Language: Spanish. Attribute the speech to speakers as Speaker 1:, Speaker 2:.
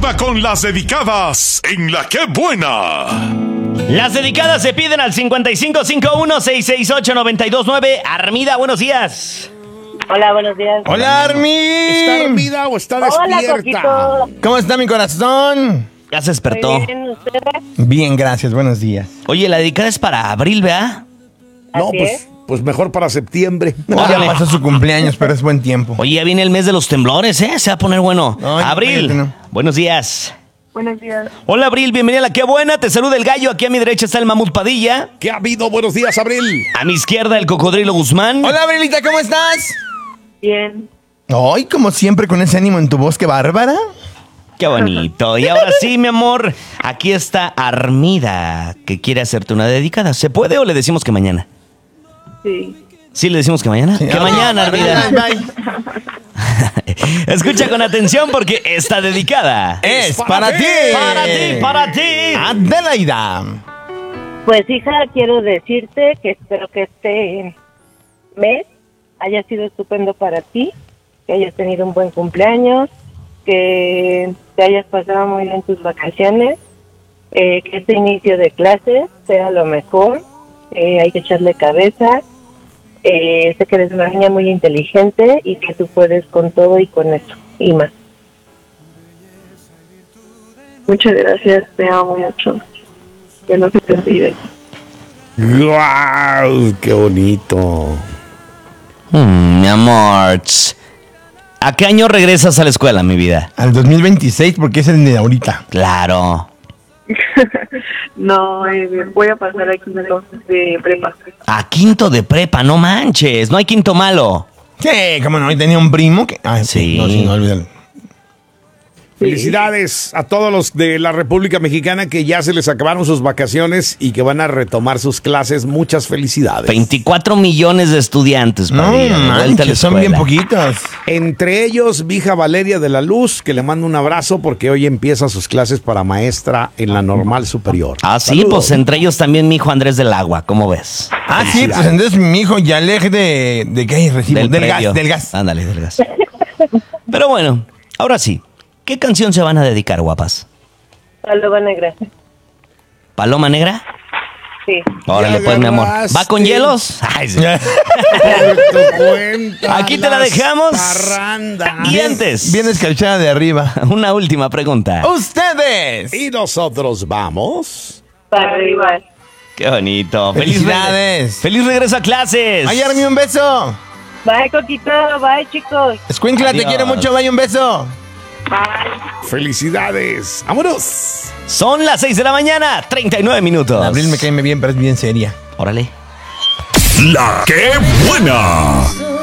Speaker 1: ahora con las dedicadas en La Qué Buena.
Speaker 2: Las dedicadas se piden al 5551-668-929. Armida, buenos días.
Speaker 3: Hola, buenos días.
Speaker 4: Hola, Armi.
Speaker 5: ¿Está dormida o está
Speaker 3: Hola,
Speaker 5: despierta?
Speaker 3: Coquito.
Speaker 4: ¿Cómo está mi corazón?
Speaker 2: Ya se despertó.
Speaker 3: Muy bien, ¿ustedes?
Speaker 4: Bien, gracias, buenos días.
Speaker 2: Oye, la dedicada es para Abril, ¿verdad?
Speaker 5: No,
Speaker 3: Así
Speaker 5: pues,
Speaker 3: es.
Speaker 5: pues mejor para septiembre.
Speaker 4: Ya pasó su cumpleaños, pero es buen tiempo.
Speaker 2: Oye, ya viene el mes de los temblores, ¿eh? Se va a poner bueno.
Speaker 4: Ay,
Speaker 2: Abril,
Speaker 4: cállate, no.
Speaker 2: buenos días.
Speaker 3: Buenos días.
Speaker 2: Hola, Abril, bienvenida a La Qué Buena. Te saluda el gallo. Aquí a mi derecha está el mamut Padilla.
Speaker 5: ¿Qué ha habido? Buenos días, Abril.
Speaker 2: A mi izquierda, el cocodrilo Guzmán.
Speaker 4: Hola, Abrilita, ¿cómo estás?
Speaker 3: Bien.
Speaker 4: Ay, como siempre, con ese ánimo en tu voz, qué bárbara.
Speaker 2: Qué bonito. Y ahora sí, mi amor, aquí está Armida, que quiere hacerte una dedicada. ¿Se puede o le decimos que mañana?
Speaker 3: Sí.
Speaker 2: ¿Sí le decimos que mañana?
Speaker 4: Sí.
Speaker 2: Que mañana, Armida.
Speaker 4: Bye, bye.
Speaker 2: Escucha con atención porque está dedicada.
Speaker 4: Es para ti.
Speaker 2: Para ti, para ti.
Speaker 4: Adelaida.
Speaker 3: Pues, hija, quiero decirte que espero que este mes haya sido estupendo para ti, que hayas tenido un buen cumpleaños, que te hayas pasado muy bien tus vacaciones, que este inicio de clases sea lo mejor, hay que echarle cabeza. Sé que eres una niña muy inteligente y que tú puedes con todo y con eso y más. Muchas gracias, te amo mucho. Que no se te olvide.
Speaker 5: ¡Guau! ¡Qué bonito!
Speaker 2: Mi amor. ¿A qué año regresas a la escuela, mi vida?
Speaker 4: Al 2026, porque es el de ahorita.
Speaker 2: Claro.
Speaker 3: No, voy a pasar aquí de prepa.
Speaker 2: A quinto de prepa, no manches. No hay quinto malo.
Speaker 4: Sí, como no, hoy tenía un primo que... Ay,
Speaker 2: Sí.
Speaker 4: No, olvídalo.
Speaker 5: Felicidades a todos los de la República Mexicana que ya se les acabaron sus vacaciones y que van a retomar sus clases. Muchas felicidades.
Speaker 2: 24 millones de estudiantes,
Speaker 4: No,
Speaker 2: Padilla, de vuelta a la
Speaker 4: manches, son bien
Speaker 2: escuela.
Speaker 4: poquitos.
Speaker 5: Entre ellos, mi hija Valeria de la Luz, que le mando un abrazo porque hoy empieza sus clases para maestra en la normal superior.
Speaker 2: Ah, sí,
Speaker 5: Saludos.
Speaker 2: pues entre ellos también mi hijo Andrés del Agua, ¿cómo ves?
Speaker 4: Ah, sí, pues entonces mi hijo ya aleje de qué recibo. Del
Speaker 2: predio.
Speaker 4: gas, del gas.
Speaker 2: Ándale, del gas. Pero bueno, ahora sí. ¿Qué canción se van a dedicar, guapas?
Speaker 3: Paloma Negra.
Speaker 2: ¿Paloma Negra?
Speaker 3: Sí.
Speaker 2: Órale,
Speaker 5: Ya
Speaker 2: pues, mi amor.
Speaker 5: agarraste.
Speaker 2: ¿Va con hielos? Ay, sí.
Speaker 5: Por tu cuenta,
Speaker 2: Aquí te la
Speaker 5: las
Speaker 2: dejamos.
Speaker 5: parrandas.
Speaker 2: Y antes,
Speaker 4: Bien escarchada de arriba.
Speaker 2: una última pregunta.
Speaker 4: ¡Ustedes!
Speaker 5: Y nosotros vamos.
Speaker 3: Para arriba.
Speaker 2: Qué bonito.
Speaker 4: Felicidades.
Speaker 2: Feliz regreso a clases.
Speaker 4: ¡Ay, Armi, un beso!
Speaker 3: Bye, Coquito. Bye, chicos.
Speaker 4: Escuincla, te
Speaker 2: Adiós.
Speaker 4: quiero mucho, vaya un beso.
Speaker 3: Bye.
Speaker 5: Felicidades. ¡Vámonos!
Speaker 2: Son las 6 de la mañana, 39 minutos.
Speaker 4: Abril me cae bien, pero es bien seria.
Speaker 2: Órale.
Speaker 1: La Qué Buena.